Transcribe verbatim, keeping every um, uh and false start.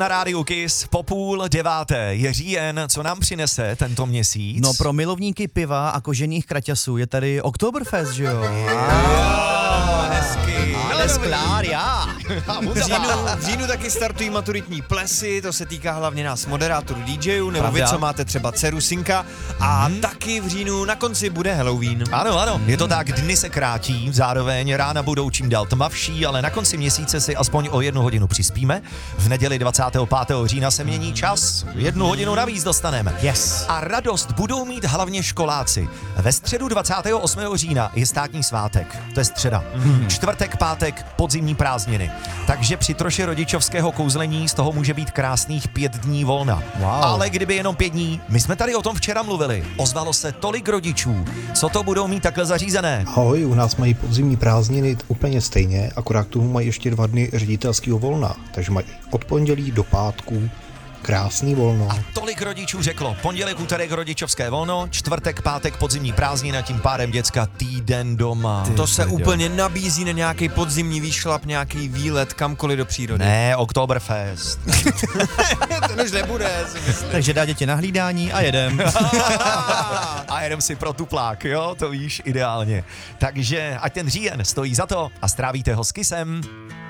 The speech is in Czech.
Na rádiu Kiss po půl deváté je říjen, co nám přinese tento měsíc? No pro milovníky piva a kožených kraťasů je tady Oktoberfest, že jo? Hezky. Alles klar, já. V říjnu, v říjnu taky startují maturitní plesy, to se týká hlavně nás moderátorů D Jů, nebo Pravda. vy, co máte třeba dceru, synka. A hmm. taky v říjnu na konci bude Halloween. Ano, ano, je to tak, dny se krátí, zároveň rána budou čím dál tmavší, ale na konci měsíce si aspoň o jednu hodinu přispíme. V neděli dvacátého pátého října se mění čas, jednu hodinu navíc dostaneme. Yes. A radost budou mít hlavně školáci. Ve středu dvacátého osmého října je státní svátek, to je středa. Hmm. Čtvrtek, pátek, podzimní prázdniny. Takže při troše rodičovského kouzlení z toho může být krásných pět dní volna. Wow. Ale kdyby jenom pět dní, my jsme tady o tom včera mluvili. Ozvalo se tolik rodičů, co to budou mít takhle zařízené. Ahoj, u nás mají podzimní prázdniny úplně stejně, akorát k tomu mají ještě dva dny ředitelského volna, takže mají od pondělí do pátku krásný volno. A tolik rodičů řeklo, pondělek, úterek rodičovské volno, čtvrtek, pátek podzimní prázdnina, tím pádem děcka týden doma. To se úplně nabízí na nějaký podzimní výšlap, nějaký výlet kamkoliv do přírody. Ne, Oktoberfest. To už nebude, si myslím. Takže dá děti na hlídání a jedem. A jedem si pro tuplák, jo, to víš ideálně. Takže ať ten říjen stojí za to a strávíte ho s Kissem.